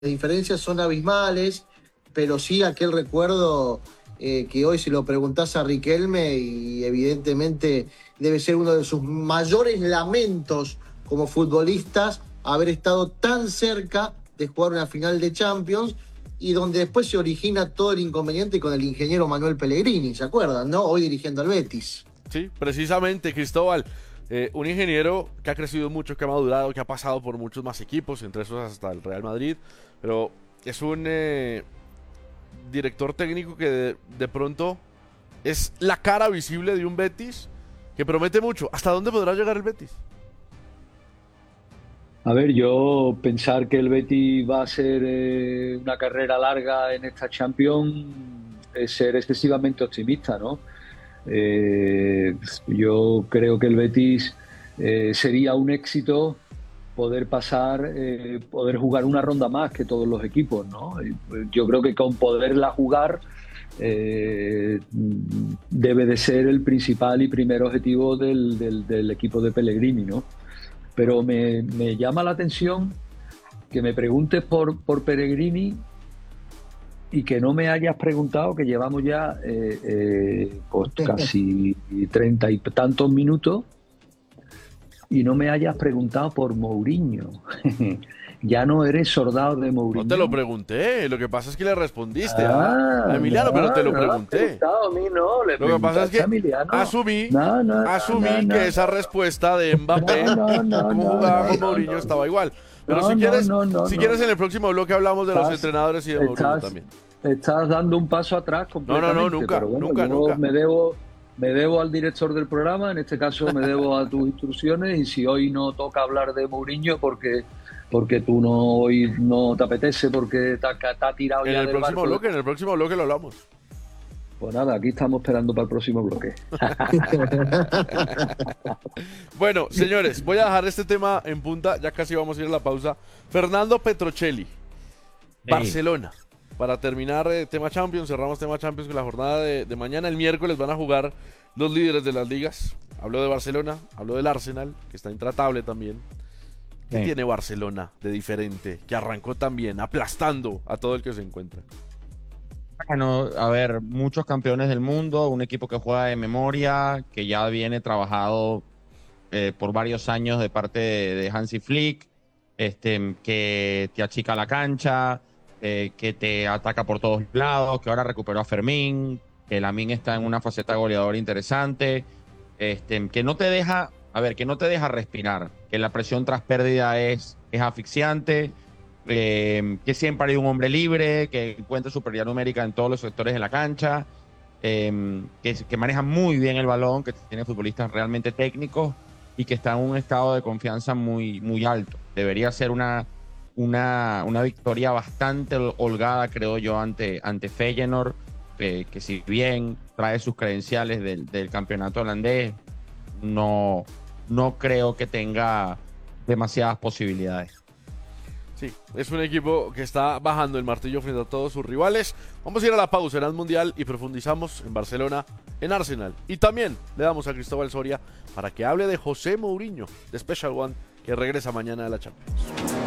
diferencias son abismales, pero sí aquel recuerdo que hoy se lo preguntás a Riquelme y evidentemente debe ser uno de sus mayores lamentos como futbolistas haber estado tan cerca de jugar una final de Champions y donde después se origina todo el inconveniente con el ingeniero Manuel Pellegrini, ¿se acuerdan, no? Hoy dirigiendo al Betis. Sí, precisamente, Cristóbal. Un ingeniero que ha crecido mucho, que ha madurado, que ha pasado por muchos más equipos, entre esos hasta el Real Madrid, pero es un director técnico que de pronto es la cara visible de un Betis que promete mucho. ¿Hasta dónde podrá llegar el Betis? A ver, yo pensar que el Betis va a ser una carrera larga en esta Champions es ser excesivamente optimista, ¿no? Yo creo que el Betis sería un éxito poder pasar, poder jugar una ronda más que todos los equipos, ¿no? Yo creo que con poderla jugar debe de ser el principal y primer objetivo del equipo de Pellegrini, ¿no? Pero me llama la atención que me preguntes por Pellegrini y que no me hayas preguntado, que llevamos ya pues casi 30 y tantos minutos, y no me hayas preguntado por Mourinho. Ya no eres soldado de Mourinho. No te lo pregunté, lo que pasa es que le respondiste a Emiliano, pero te lo pregunté. A mí no, lo que pasa es que asumí que esa respuesta de Mbappé, como jugaba con Mourinho, estaba igual. Pero si quieres en el próximo bloque hablamos de los entrenadores y de Mourinho también. Estás dando un paso atrás completamente. No, nunca, pero bueno, nunca. Me debo al director del programa, en este caso me debo a tus instrucciones, y si hoy no toca hablar de Mourinho porque tú hoy no te apetece, porque te ha tirado ya del barco. En el próximo bloque lo hablamos. Pues nada, aquí estamos esperando para el próximo bloque. Bueno, señores, voy a dejar este tema en punta, ya casi vamos a ir a la pausa. Fernando Petrocelli, Barcelona. Para terminar tema Champions, cerramos tema Champions con la jornada de mañana. El miércoles van a jugar los líderes de las ligas. Hablo de Barcelona, hablo del Arsenal, que está intratable también. ¿Qué tiene Barcelona de diferente? Que arrancó también aplastando a todo el que se encuentra. Bueno, a ver, muchos campeones del mundo, un equipo que juega de memoria, que ya viene trabajado por varios años de parte de Hansi Flick, que te achica la cancha, que te ataca por todos lados, que ahora recuperó a Fermín, que Lamine está en una faceta goleadora interesante, que no te deja, respirar, que la presión tras pérdida es asfixiante, que siempre hay un hombre libre, que encuentra superioridad numérica en todos los sectores de la cancha, que maneja muy bien el balón, que tiene futbolistas realmente técnicos y que está en un estado de confianza muy, muy alto. Debería ser una victoria bastante holgada, creo yo, ante Feyenoord, que si bien trae sus credenciales del campeonato holandés, no creo que tenga demasiadas posibilidades. Sí, es un equipo que está bajando el martillo frente a todos sus rivales. Vamos a ir a la pausa en el Mundial y profundizamos en Barcelona, en Arsenal. Y también le damos a Cristóbal Soria para que hable de José Mourinho, de Special One, que regresa mañana a la Champions.